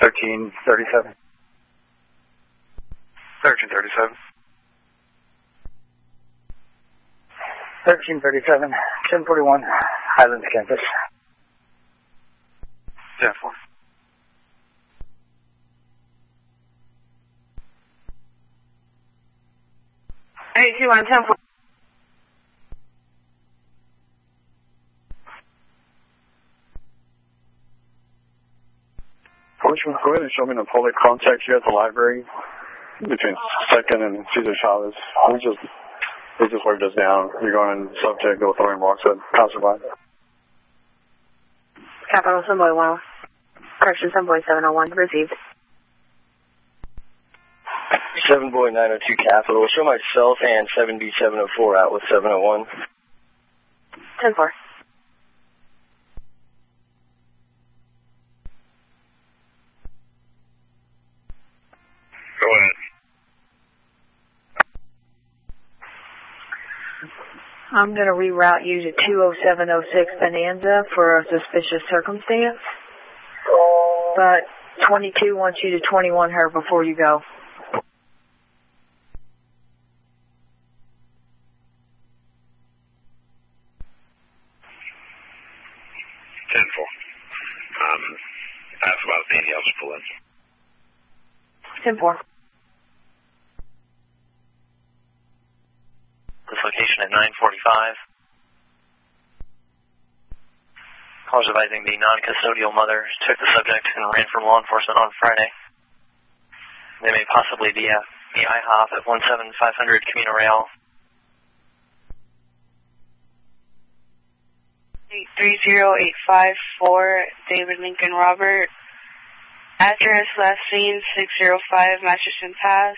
1337. 1337. 1337, 1041, Highlands Campus. 10-4. Hey, 21, 10-4. Portsmouth, go ahead and show me the public contact here at the library between 2nd and Cesar Chavez. They just waved us down. We're going subject to throwing rocks at passerby. Capital Sunboy 1. Correction, Sunboy 701. Received. 7-Boy 902 Capital. Show myself and 7B704 out with 701. 10-4. Go ahead. I'm going to reroute you to 20706 Bonanza for a suspicious circumstance. But 22 wants you to 21 her before you go. Ask about if anything else to pull in. 10-4. This location at 945. Callers advising the non-custodial mother took the subject and ran from law enforcement on Friday. They may possibly be at the IHOP at 17500 Camino Real. 30854, David Lincoln Robert. Address last seen 605 Masterson Pass.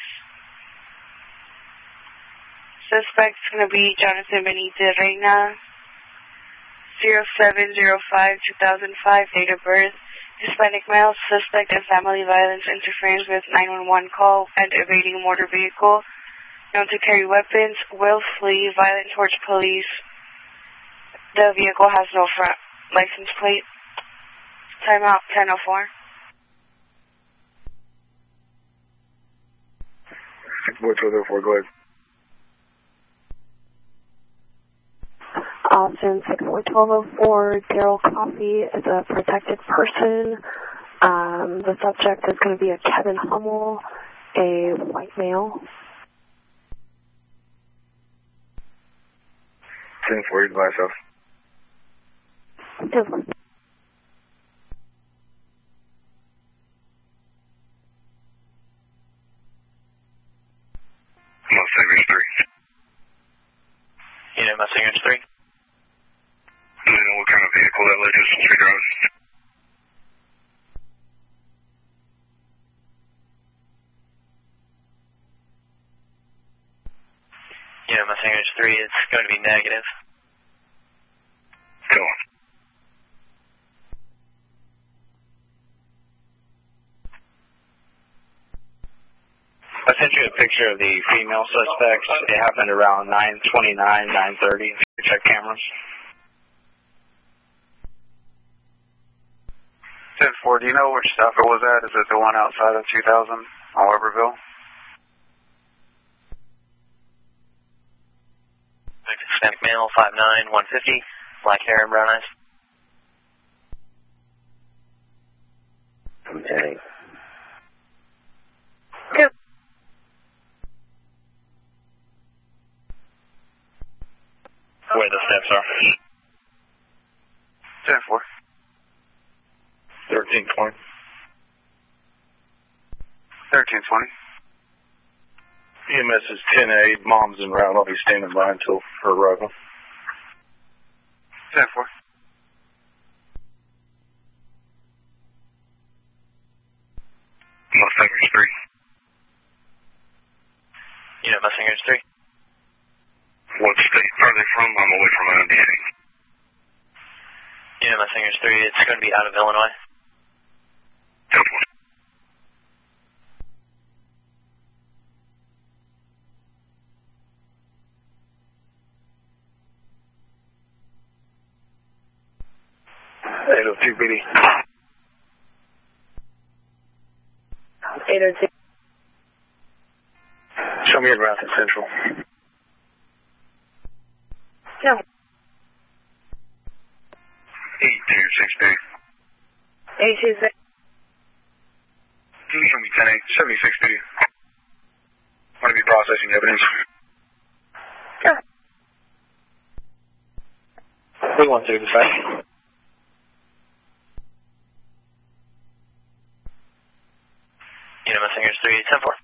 Suspect's going to be Jonathan Benitez Reina. 0705-2005, date of birth. Hispanic male, suspect in family violence interference with 911 call and evading a motor vehicle. Known to carry weapons, will flee, violent towards police. The vehicle has no front license plate. Timeout 10:04. What's other for? Go ahead. Austin 61204, Daryl Coffey is a protected person. The subject is going to be a Kevin Hummel, a white male. 10-4, by myself. 10-4. Mustang 3. You know Mustang 3? Do you know what kind of vehicle that lady is driving? You know Mustang 3, it's going to be negative. Go on. I sent you a picture of the female suspects. It happened around 9:29, 9:30. Check cameras. 10-4, do you know which stop it was at? Is it the one outside of 2000 on Weberville? Hispanic male, 5'9", 150, black hair and brown eyes. Okay. Good. Where the steps are. 10-4. 1320. 1320. EMS is 10-8. Mom's en route. I'll be standing by until her arrival. 10-4. Mustang 3. You know Mustang 3? What state are they from? I'm away from DC. You know Mustang 3, it's going to be out of Illinois. 10-4. Hey, 2 BD. 802. Show me your route at Central. No. 8262. 826. Can you show me 10-8, 76-2? Want to be processing evidence. Yeah. 312 dispatch. Unit Messengers 3874.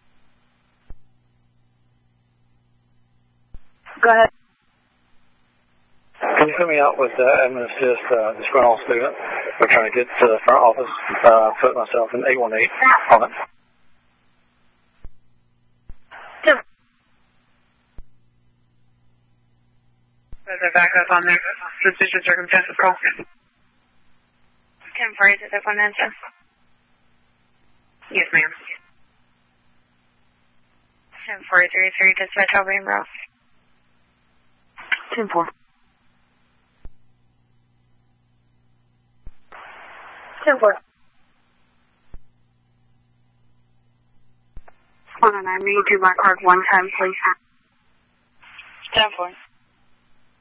Go ahead. Can you put me out with admin assist, disgruntled student? We're trying to get to the front office, put myself in 818 on it. Yeah. There's a backup on there. Suspicious circumstances call. 10-4, is it one answer? Yes, ma'am. 10-433, dispatch over in row. 10-4. 10-4. 109, we need to mark card one time, please. 10-4.